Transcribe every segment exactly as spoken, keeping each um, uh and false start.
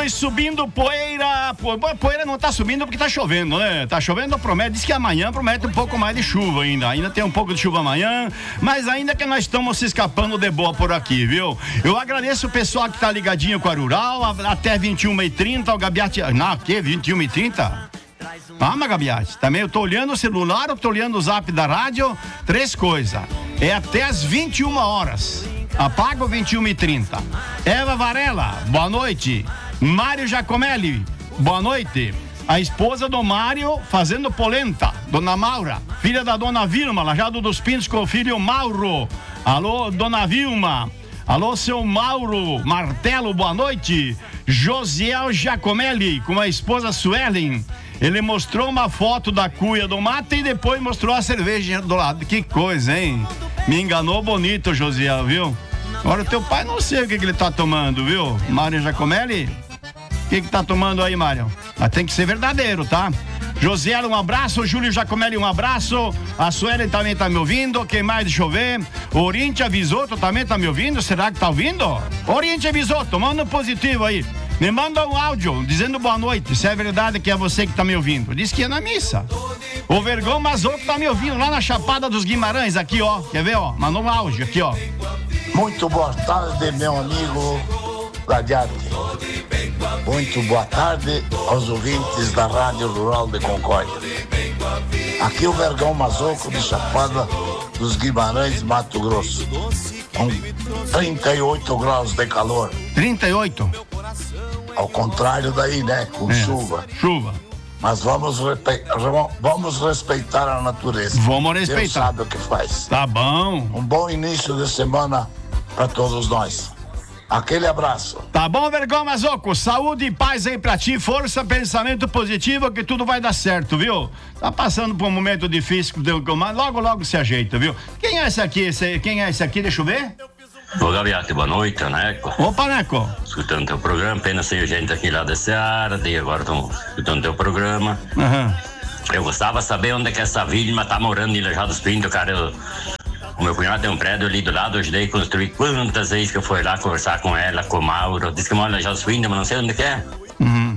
e subindo poeira. Pô, poeira não tá subindo porque tá chovendo, né? Tá chovendo, promete. Diz que amanhã promete um pouco mais de chuva ainda. Ainda tem um pouco de chuva amanhã, mas ainda que nós estamos se escapando de boa por aqui, viu? Eu agradeço o pessoal que tá ligadinho com a Rural, até vinte e uma e trinta, o Gabiati. Não, que? vinte e uma e trinta? Calma, Gabiati. Também eu tô olhando o celular, eu tô olhando o zap da rádio. Três coisas. É até as vinte e uma horas. Apago vinte e uma e trinta. Eva Varela, boa noite. Mário Giacomelli, boa noite. A esposa do Mário fazendo polenta, Dona Maura, filha da Dona Vilma, Lajado dos Pintos com o filho Mauro. Alô, Dona Vilma. Alô, seu Mauro Martelo, boa noite. Josiel Giacomelli com a esposa Suelen. Ele mostrou uma foto da cuia do mate e depois mostrou a cerveja do lado. Que coisa, hein? Me enganou bonito, Josiel, viu? Agora o teu pai não sei o que, que ele tá tomando, viu? Mário Giacomelli? O que que tá tomando aí, Mário? Mas tem que ser verdadeiro, tá? Josiel, um abraço. Júlio Giacomelli, um abraço. A Suelen também tá me ouvindo. Quem mais? Deixa eu ver. Oriente Avisoto também tá me ouvindo. Será que tá ouvindo? Oriente Avisoto, manda um positivo aí. Me manda um áudio dizendo boa noite. Se é verdade que é você que tá me ouvindo. Diz que é na missa. O Vergão Mazoco tá me ouvindo lá na Chapada dos Guimarães, aqui, ó. Quer ver, ó? Mandou um áudio aqui, ó. Muito boa tarde, meu amigo Gadiati. Muito boa tarde aos ouvintes da Rádio Rural de Concórdia. Aqui o Vergão Mazoco de Chapada dos Guimarães, Mato Grosso. Com trinta e oito graus de calor. trinta e oito? Ao contrário daí, né? Com é, chuva. Chuva. Mas vamos, respe... vamos respeitar a natureza. Vamos respeitar. Deus sabe o que faz. Tá bom. Um bom início de semana para todos nós. Aquele abraço. Tá bom, Vergão Mazoco? Saúde e paz aí pra ti, força, pensamento positivo, que tudo vai dar certo, viu? Tá passando por um momento difícil, mas logo, logo se ajeita, viu? Quem é esse aqui? Esse, quem é esse aqui? Deixa eu ver. Ô, Gabiati, boa noite, Neco. Opa, Neco. Escutando teu programa, apenas sei gente aqui lá da Seara, e agora estamos escutando teu programa. Uhum. Eu gostava de saber onde é que essa vítima tá morando em Lajado dos Pintos, cara. Eu... O meu cunhado tem um prédio ali do lado, eu ajudei a construir. Quantas vezes que eu fui lá conversar com ela, com o Mauro. Disse que mora em Lajado dos Pintos, mas não sei onde que é. Uhum.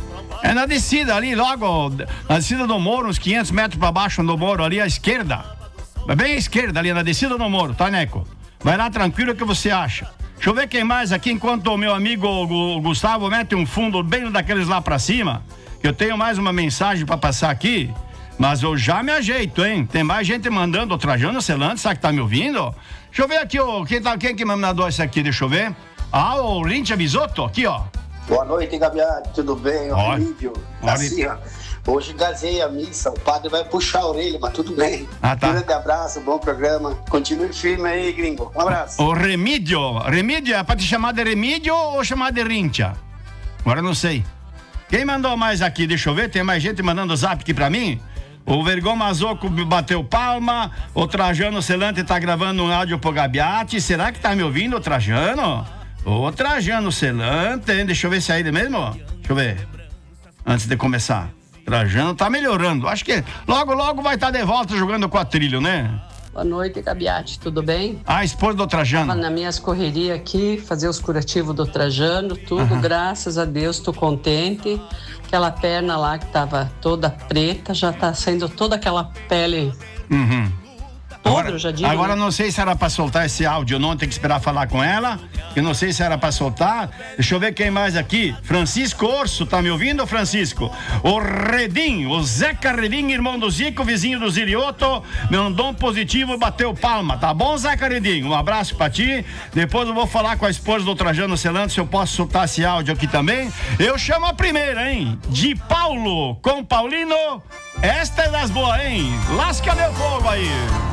É na descida ali, logo, na descida do Moro, uns quinhentos metros pra baixo do Moro, ali à esquerda. Bem à esquerda, ali na descida do Moro, tá, Neco? Vai lá tranquilo, o que você acha? Deixa eu ver quem mais aqui, enquanto o meu amigo o Gustavo mete um fundo bem daqueles lá pra cima. Eu tenho mais uma mensagem pra passar aqui, mas eu já me ajeito, hein? Tem mais gente mandando, Trajano Celantes, sabe que tá me ouvindo? Deixa eu ver aqui, ó, quem, tá, quem que me mandou isso aqui, deixa eu ver. Ah, o Lintia Bisotto, aqui, ó. Boa noite, Gabiati, tudo bem? O Lídio, assim, ó. Hoje gazei a missa, o padre vai puxar a orelha, mas tudo bem. Ah, tá. Um grande abraço, bom programa. Continue firme aí, gringo. Um abraço. O Remídio, Remídio, é pra te chamar de Remídio ou chamar de Rintia? Agora não sei. Quem mandou mais aqui? Deixa eu ver, tem mais gente mandando zap aqui pra mim? O Vergão Mazoco bateu palma, o Trajano Celante tá gravando um áudio pro Gabiati. Será que tá me ouvindo, o Trajano? O Trajano Celante, hein? Deixa eu ver se é ele mesmo. Deixa eu ver. Antes de começar. Trajano tá melhorando. Acho que logo, logo vai estar tá de volta jogando quatrilho, né? Boa noite, Gabiati, tudo bem? Ah, esposa do Trajano. Tava nas minhas correrias aqui, fazer os curativos do Trajano, tudo, uhum. Graças a Deus, tô contente. Aquela perna lá que tava toda preta, já tá saindo toda aquela pele. Uhum. Agora, já digo, agora né? Não sei se era pra soltar esse áudio ou não, tem que esperar falar com ela. Eu não sei se era pra soltar. Deixa eu ver quem mais aqui. Francisco Orso, tá me ouvindo, Francisco? O Redim, o Zeca Redim, irmão do Zico, vizinho do Zirioto, mandou um positivo e bateu palma. Tá bom, Zeca Redim? Um abraço pra ti. Depois eu vou falar com a esposa do Trajano Celantes se eu posso soltar esse áudio aqui também. Eu chamo a primeira, hein? De Paulo com Paulino. Esta é das boas, hein? Lasca meu fogo aí.